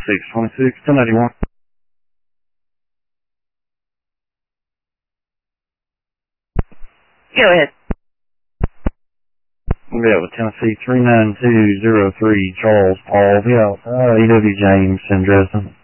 626, 1081. Go ahead. Yeah, with Tennessee 39203, Charles Paul. Yeah, E.W. James in Dresden.